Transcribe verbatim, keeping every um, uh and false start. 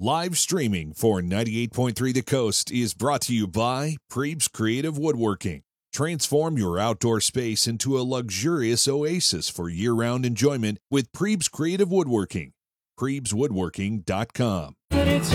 Live streaming for ninety-eight point three The Coast is brought to you by Prebes Creative Woodworking. Transform your outdoor space into a luxurious oasis for year-round enjoyment with Prebes Creative Woodworking. Prebes Woodworking dot com.